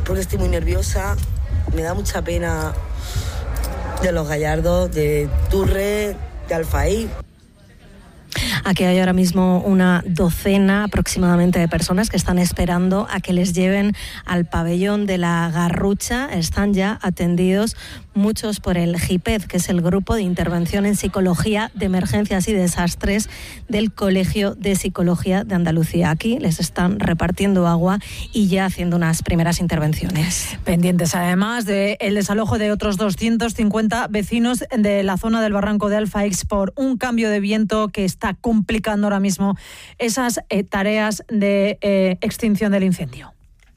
porque estoy muy nerviosa. Me da mucha pena de los Gallardos, de Turre, de Alfaí. Aquí hay ahora mismo una docena aproximadamente de personas que están esperando a que les lleven al pabellón de la Garrucha. Están ya atendidos muchos por el GIPED, que es el Grupo de Intervención en Psicología de Emergencias y Desastres del Colegio de Psicología de Andalucía. Aquí les están repartiendo agua y ya haciendo unas primeras intervenciones. Pendientes además del desalojo de otros 250 vecinos de la zona del barranco de Alfaix por un cambio de viento que está complicando ahora mismo esas tareas de extinción del incendio.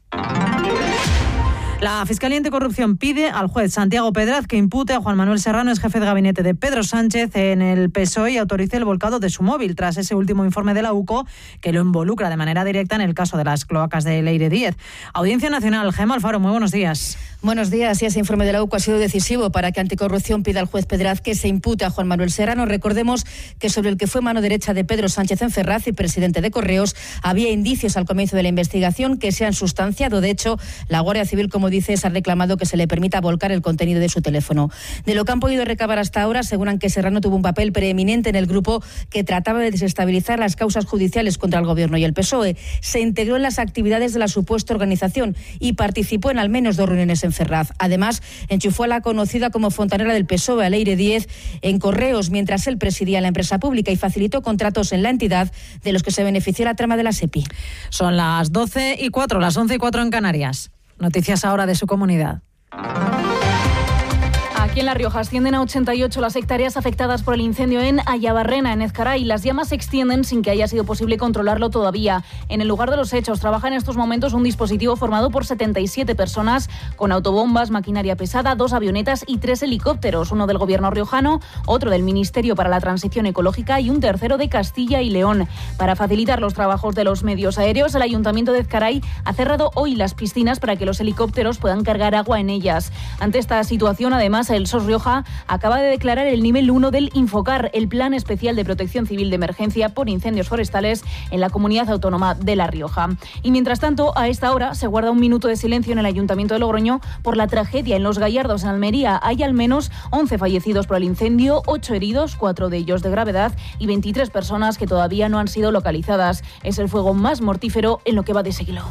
La Fiscalía Anticorrupción pide al juez Santiago Pedraz que impute a Juan Manuel Serrano, ex jefe de gabinete de Pedro Sánchez en el PSOE, y autorice el volcado de su móvil tras ese último informe de la UCO que lo involucra de manera directa en el caso de las cloacas de Leire 10. Audiencia Nacional, Gemma Alfaro, muy buenos días. Buenos días. Y ese informe de la UCO ha sido decisivo para que Anticorrupción pida al juez Pedraz que se impute a Juan Manuel Serrano. Recordemos que sobre el que fue mano derecha de Pedro Sánchez en Ferraz y presidente de Correos había indicios al comienzo de la investigación que se han sustanciado. De hecho, la Guardia Civil, como dices, ha reclamado que se le permita volcar el contenido de su teléfono. De lo que han podido recabar hasta ahora, aseguran que Serrano tuvo un papel preeminente en el grupo que trataba de desestabilizar las causas judiciales contra el Gobierno y el PSOE. Se integró en las actividades de la supuesta organización y participó en al menos 2 reuniones en Ferraz. Además, enchufó a la conocida como fontanera del PSOE, a Leire 10, en Correos, mientras él presidía la empresa pública, y facilitó contratos en la entidad de los que se benefició la trama de la SEPI. Son las 12:04, las 11:04 en Canarias. Noticias ahora de su comunidad. Aquí en La Rioja ascienden a 88 las hectáreas afectadas por el incendio en Ayabarrena, en Ezcaray. Las llamas se extienden sin que haya sido posible controlarlo todavía. En el lugar de los hechos trabaja en estos momentos un dispositivo formado por 77 personas con autobombas, maquinaria pesada, 2 avionetas y 3 helicópteros, uno del Gobierno riojano, otro del Ministerio para la Transición Ecológica y un tercero de Castilla y León. Para facilitar los trabajos de los medios aéreos, el Ayuntamiento de Ezcaray ha cerrado hoy las piscinas para que los helicópteros puedan cargar agua en ellas. Ante esta situación, además, el SOS Rioja acaba de declarar el nivel 1 del Infocar, el Plan Especial de Protección Civil de Emergencia por Incendios Forestales en la Comunidad Autónoma de La Rioja. Y mientras tanto, a esta hora se guarda un minuto de silencio en el Ayuntamiento de Logroño por la tragedia en Los Gallardos, en Almería. Hay al menos 11 fallecidos por el incendio, 8 heridos, 4 de ellos de gravedad y 23 personas que todavía no han sido localizadas. Es el fuego más mortífero en lo que va de siglo.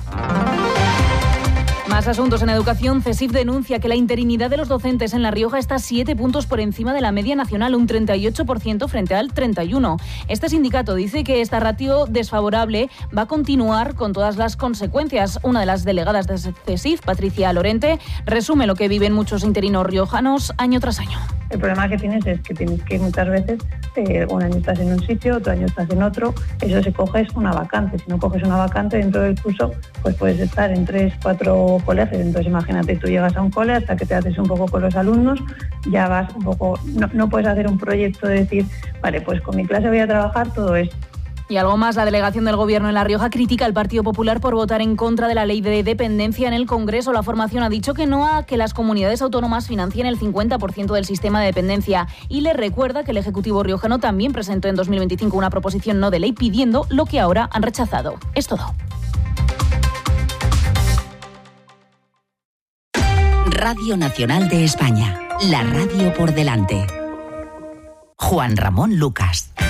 Más asuntos en educación. CESIF denuncia que la interinidad de los docentes en La Rioja está 7 puntos por encima de la media nacional, un 38% frente al 31%. Este sindicato dice que esta ratio desfavorable va a continuar con todas las consecuencias. Una de las delegadas de CESIF, Patricia Lorente, resume lo que viven muchos interinos riojanos año tras año. El problema que tienes es que tienes que muchas veces, un año estás en un sitio, otro año estás en otro, eso se coges una vacante. Si no coges una vacante dentro del curso, pues puedes estar en 3, 4 colegios. Entonces imagínate, tú llegas a un cole hasta que te haces un poco con los alumnos, ya vas un poco, no puedes hacer un proyecto de decir, vale, pues con mi clase voy a trabajar todo esto. Y algo más, la delegación del Gobierno en La Rioja critica al Partido Popular por votar en contra de la ley de dependencia en el Congreso. La formación ha dicho que no a que las comunidades autónomas financien el 50% del sistema de dependencia y le recuerda que el Ejecutivo riojano también presentó en 2025 una proposición no de ley pidiendo lo que ahora han rechazado. Es todo. Radio Nacional de España, la radio por delante. Juan Ramón Lucas.